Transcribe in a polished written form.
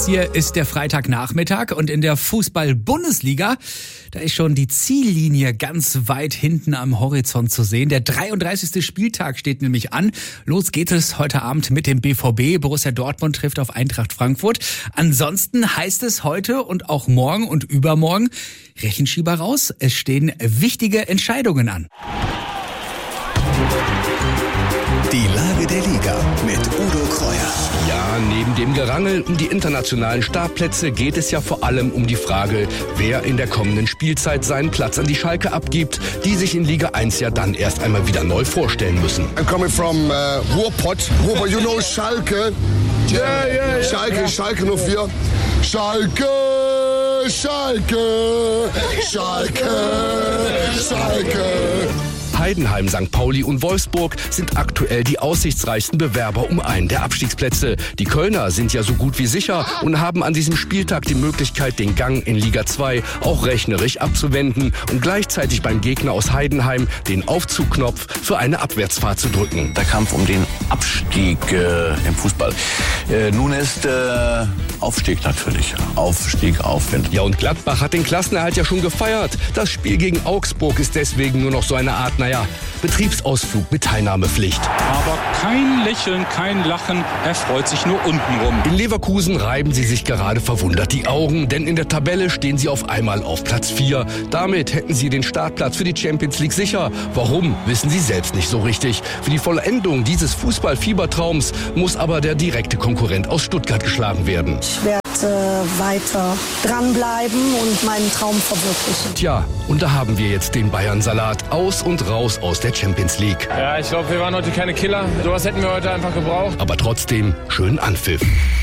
Das hier ist der Freitagnachmittag und in der Fußball-Bundesliga, da ist schon die Ziellinie ganz weit hinten am Horizont zu sehen. Der 33. Spieltag steht nämlich an. Los geht es heute Abend mit dem BVB. Borussia Dortmund trifft auf Eintracht Frankfurt. Ansonsten heißt es heute und auch morgen und übermorgen, Rechenschieber raus. Es stehen wichtige Entscheidungen an. Die Lage der Liga mit Udo Kreuer. Ja, neben dem Gerangel um die internationalen Startplätze geht es ja vor allem um die Frage, wer in der kommenden Spielzeit seinen Platz an die Schalke abgibt, die sich in Liga 1 ja dann erst einmal wieder neu vorstellen müssen. I'm coming from Ruhrpott. Ruhrpott, you know Schalke? Yeah. Schalke 04. Schalke. Heidenheim, St. Pauli und Wolfsburg sind aktuell die aussichtsreichsten Bewerber um einen der Abstiegsplätze. Die Kölner sind ja so gut wie sicher und haben an diesem Spieltag die Möglichkeit, den Gang in Liga 2 auch rechnerisch abzuwenden und gleichzeitig beim Gegner aus Heidenheim den Aufzugknopf für eine Abwärtsfahrt zu drücken. Der Kampf um den Abstieg im Fußball. Nun ist Aufstieg natürlich. Aufwind. Ja, und Gladbach hat den Klassenerhalt ja schon gefeiert. Das Spiel gegen Augsburg ist deswegen nur noch so eine Art, Betriebsausflug mit Teilnahmepflicht. Aber kein Lächeln, kein Lachen, er freut sich nur untenrum. In Leverkusen reiben sie sich gerade verwundert die Augen, denn in der Tabelle stehen sie auf einmal auf Platz 4. Damit hätten sie den Startplatz für die Champions League sicher. Warum, wissen sie selbst nicht so richtig. Für die Vollendung dieses Fußball-Fiebertraums muss aber der direkte Konkurrent aus Stuttgart geschlagen werden. Ich werde weiter dranbleiben und meinen Traum verwirklichen. Tja, und da haben wir jetzt den Bayern-Salat aus und raus aus der Champions League. Ja, ich glaube, wir waren heute keine Killer. Sowas hätten wir heute einfach gebraucht. Aber trotzdem schönen Anpfiff.